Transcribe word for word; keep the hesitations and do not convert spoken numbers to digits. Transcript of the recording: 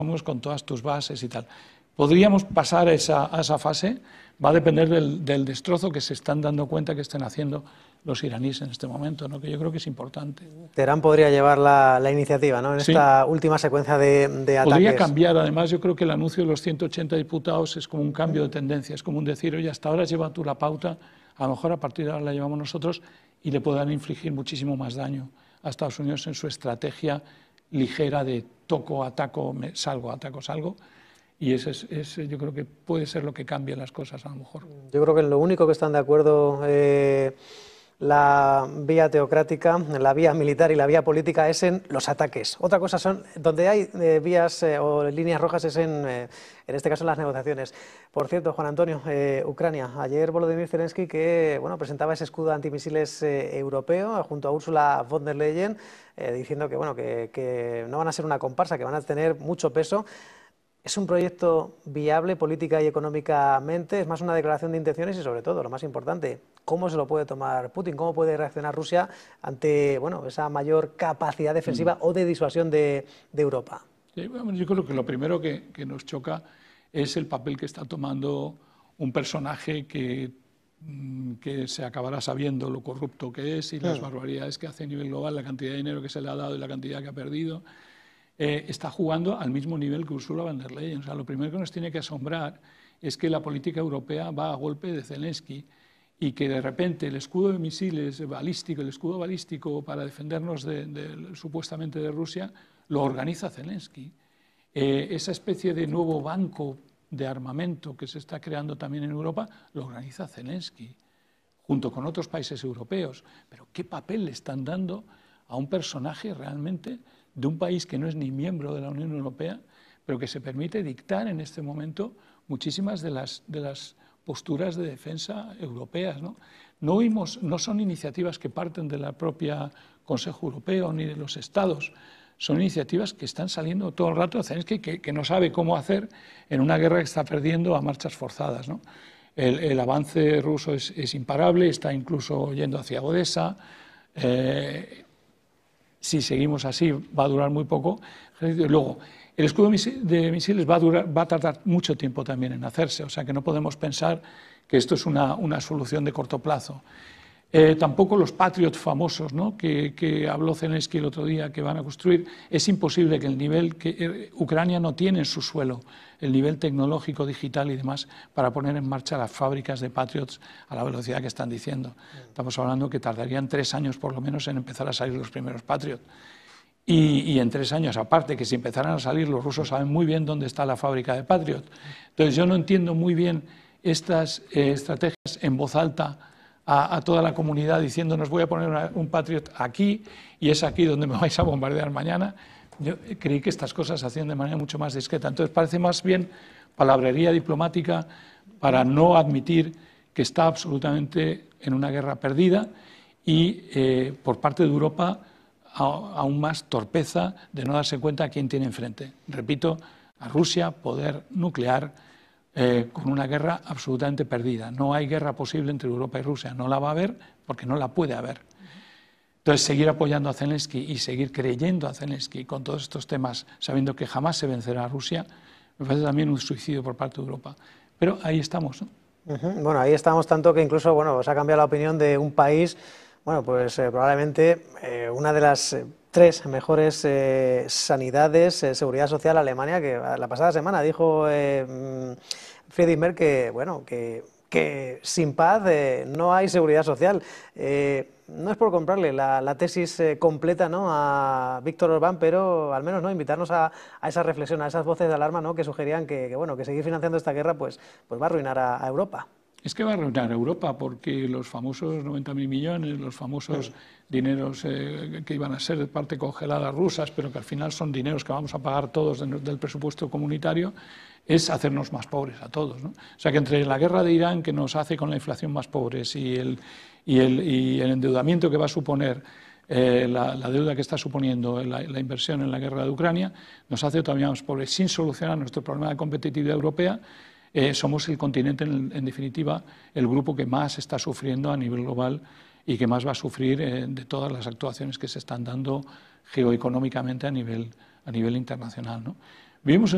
con todas tus bases y tal. Podríamos pasar a esa, a esa fase, va a depender del, del destrozo que se están dando cuenta que estén haciendo los iraníes en este momento, ¿no? Que yo creo que es importante. Teherán podría llevar la, la iniciativa, ¿no? En Sí. esta última secuencia de, de ataques. Podría cambiar, además yo creo que el anuncio de los ciento ochenta diputados es como un cambio de tendencia, es como un decir, oye, hasta ahora lleva tú la pauta, a lo mejor a partir de ahora la llevamos nosotros y le podrán infligir muchísimo más daño a Estados Unidos en su estrategia ligera de toco, ataco, me, salgo, ataco, salgo. Y ese es, es, yo creo que puede ser lo que cambie las cosas a lo mejor. Yo creo que en lo único que están de acuerdo eh, la vía teocrática, la vía militar y la vía política es en los ataques. Otra cosa son, donde hay eh, vías eh, o líneas rojas es en, eh, en este caso en las negociaciones. Por cierto, Juan Antonio, eh, Ucrania, ayer Volodymyr Zelensky que bueno, presentaba ese escudo antimisiles eh, europeo junto a Ursula von der Leyen, eh, diciendo que, bueno, que, que no van a ser una comparsa, que van a tener mucho peso. ¿Es un proyecto viable política y económicamente? ¿Es más una declaración de intenciones? Y sobre todo, lo más importante, ¿cómo se lo puede tomar Putin? ¿Cómo puede reaccionar Rusia ante bueno, esa mayor capacidad defensiva mm. o de disuasión de, de Europa? Sí, bueno, yo creo que lo primero que, que nos choca es el papel que está tomando un personaje que, que se acabará sabiendo lo corrupto que es y las mm. barbaridades que hace a nivel global, la cantidad de dinero que se le ha dado y la cantidad que ha perdido. Eh, está jugando al mismo nivel que Ursula von der Leyen. O sea, lo primero que nos tiene que asombrar es que la política europea va a golpe de Zelensky y que de repente el escudo de misiles balístico, el escudo balístico para defendernos de, de, supuestamente de Rusia, lo organiza Zelensky. Eh, esa especie de nuevo banco de armamento que se está creando también en Europa, lo organiza Zelensky, junto con otros países europeos. Pero ¿qué papel le están dando a un personaje realmente de un país que no es ni miembro de la Unión Europea, pero que se permite dictar en este momento muchísimas de las, de las posturas de defensa europeas, ¿no? No, oímos, no son iniciativas que parten del propio Consejo Europeo ni de los Estados, son iniciativas que están saliendo todo el rato, Zelensky, que, que no sabe cómo hacer en una guerra que está perdiendo a marchas forzadas, ¿no? El, el avance ruso es, es imparable, está incluso yendo hacia Odessa. Eh, Si seguimos así, va a durar muy poco. Luego, el escudo de misiles va a, durar, va a tardar mucho tiempo también en hacerse, o sea que no podemos pensar que esto es una, una solución de corto plazo. Eh, tampoco los Patriot famosos, ¿no? que, que habló Zelensky el otro día, que van a construir. Es imposible que el nivel que eh, Ucrania no tiene en su suelo, el nivel tecnológico, digital y demás, para poner en marcha las fábricas de Patriots a la velocidad que están diciendo. Estamos hablando que tardarían tres años por lo menos en empezar a salir los primeros Patriot. Y, y en tres años, aparte, que si empezaran a salir, los rusos saben muy bien dónde está la fábrica de Patriot. Entonces yo no entiendo muy bien estas eh, estrategias en voz alta A, a toda la comunidad diciéndonos voy a poner una, un Patriot aquí y es aquí donde me vais a bombardear mañana. Yo creí que estas cosas se hacían de manera mucho más discreta. Entonces parece más bien palabrería diplomática para no admitir que está absolutamente en una guerra perdida y eh, por parte de Europa a, aún más torpeza de no darse cuenta a quién tiene enfrente. Repito, a Rusia, poder nuclear, Eh, con una guerra absolutamente perdida. No hay guerra posible entre Europa y Rusia, no la va a haber porque no la puede haber. Entonces, seguir apoyando a Zelensky y seguir creyendo a Zelensky con todos estos temas, sabiendo que jamás se vencerá a Rusia, me parece también un suicidio por parte de Europa. Pero ahí estamos, ¿no? Uh-huh. Bueno, ahí estamos tanto que incluso bueno, se ha cambiado la opinión de un país, bueno, pues eh, probablemente eh, una de las eh, tres mejores eh, sanidades, eh, seguridad social, Alemania, que la pasada semana dijo eh, Friedrich Merz que, bueno, que, que sin paz eh, no hay seguridad social. Eh, no es por comprarle la, la tesis eh, completa, ¿no?, a Víctor Orbán, pero al menos no invitarnos a, a esa reflexión, a esas voces de alarma, ¿no?, que sugerían que, que, bueno, que seguir financiando esta guerra pues, pues va a arruinar a, a Europa. Es que va a arruinar a Europa porque los famosos noventa mil millones, los famosos sí. dineros eh, que iban a ser de parte congelada rusas, pero que al final son dineros que vamos a pagar todos de, del presupuesto comunitario, es hacernos más pobres a todos, ¿no? O sea que entre la guerra de Irán, que nos hace con la inflación más pobres, y el, y el, y el endeudamiento que va a suponer eh, la, la deuda que está suponiendo la, la inversión en la guerra de Ucrania, nos hace todavía más pobres sin solucionar nuestro problema de competitividad europea. Eh, somos el continente, en, en definitiva, el grupo que más está sufriendo a nivel global y que más va a sufrir eh, de todas las actuaciones que se están dando geoeconómicamente a nivel, a nivel internacional, ¿no? Vivimos en